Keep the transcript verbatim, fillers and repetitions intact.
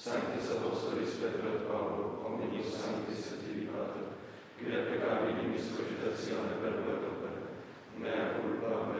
Sanctis Apostolis Petro et Paolo, omnibus sanctis certificato, quia peccabilis cogitatione perpetua, mea culpa,